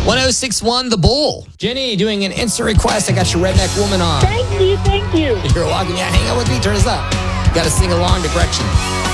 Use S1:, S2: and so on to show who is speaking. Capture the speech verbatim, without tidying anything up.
S1: one oh six one The Bull. Jenny doing an instant request. I got your Redneck Woman on.
S2: Thank you, thank you.
S1: You're welcome. Yeah, hang out with me. Turn us up. Got to sing along to Gretchen.